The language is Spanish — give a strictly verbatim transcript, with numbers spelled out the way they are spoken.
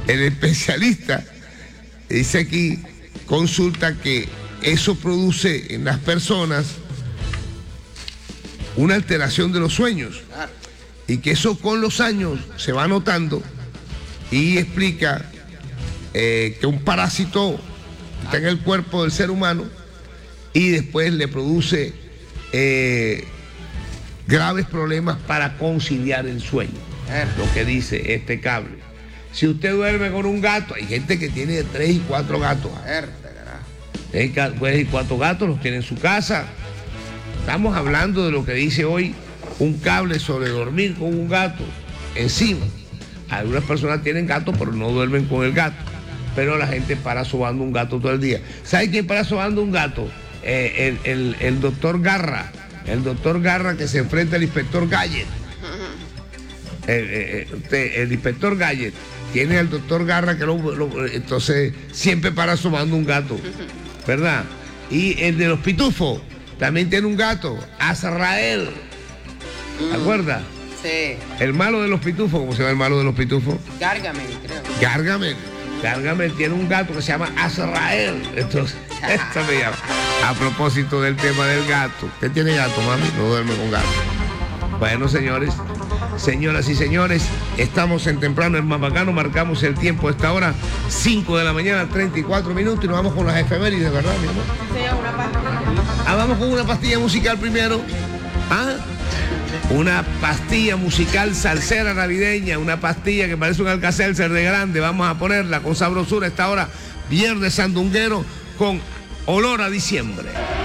el especialista dice aquí, consulta que eso produce en las personas una alteración de los sueños y que eso con los años se va notando, y explica eh, que un parásito está en el cuerpo del ser humano y después le produce eh, graves problemas para conciliar el sueño. Lo que dice este cable. Si usted duerme con un gato, hay gente que tiene tres y cuatro gatos. Tres y cuatro gatos los tiene en su casa. Estamos hablando de lo que dice hoy un cable sobre dormir con un gato encima. Algunas personas tienen gato, pero no duermen con el gato. Pero la gente para sobando un gato todo el día. ¿Sabe quién para sobando un gato? Eh, el, el, el doctor Garra. El doctor Garra, que se enfrenta al inspector Gadget. El, el, el, el inspector Gadget tiene al doctor Garra que lo, lo, entonces siempre para sobando un gato, ¿verdad? Y el de los pitufos también tiene un gato, Azrael. ¿Te acuerdas? Sí. El malo de los pitufos, ¿cómo se llama el malo de los pitufos? Gargamel, creo. Gargamel. Gargamel tiene un gato que se llama Azrael. Entonces, esto me llama. A propósito del tema del gato. ¿Usted tiene gato, mami? No duerme con gato. Bueno, señores, señoras y señores, estamos en Temprano es Más Bacano, marcamos el tiempo a esta hora, cinco de la mañana, treinta y cuatro minutos, y nos vamos con las efemérides, ¿verdad, mi amor? Sí, una pastilla. Ah, vamos con una pastilla musical primero. ¿Ah? Una pastilla musical salsera navideña, una pastilla que parece un Alka-Seltzer de grande. Vamos a ponerla con sabrosura a esta hora, viernes sandunguero, con olor a diciembre.